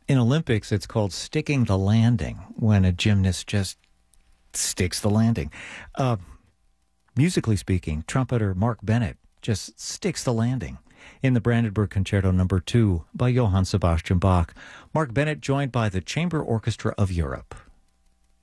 In Olympics, it's called sticking the landing, when a gymnast just sticks the landing. Musically speaking, trumpeter Mark Bennett just sticks the landing in the Brandenburg Concerto No. 2 by Johann Sebastian Bach. Mark Bennett joined by the Chamber Orchestra of Europe.